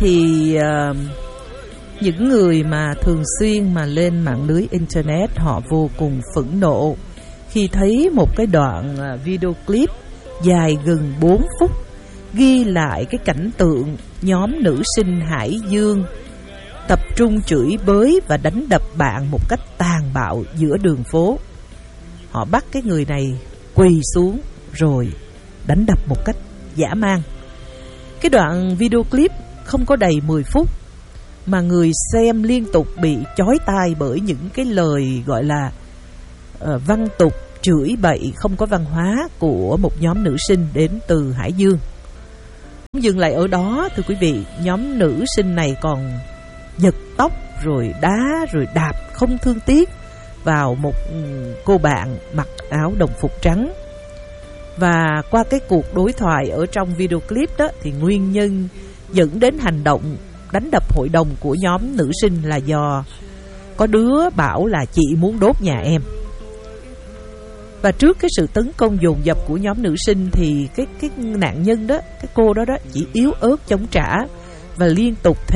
thì những người mà thường xuyên mà lên mạng lưới internet họ vô cùng phẫn nộ khi thấy một cái đoạn video clip dài gần 4 phút ghi lại cái cảnh tượng nhóm nữ sinh Hải Dương tập trung chửi bới và đánh đập bạn một cách tàn bạo giữa đường phố. Họ bắt cái người này quỳ xuống rồi đánh đập một cách dã man. Cái đoạn video clip không có đầy 10 phút mà người xem liên tục bị chói tai bởi những cái lời gọi là văn tục, chửi bậy, không có văn hóa của một nhóm nữ sinh đến từ Hải Dương. Không dừng lại ở đó, thưa quý vị, nhóm nữ sinh này còn giật tóc rồi đá rồi đạp không thương tiếc vào một cô bạn mặc áo đồng phục trắng. Và qua cái cuộc đối thoại ở trong video clip đó thì nguyên nhân dẫn đến hành động đánh đập hội đồng của nhóm nữ sinh là do có đứa bảo là chị muốn đốt nhà em. Và trước cái sự tấn công dồn dập của nhóm nữ sinh thì cái nạn nhân đó, cái cô đó chỉ yếu ớt chống trả và liên tục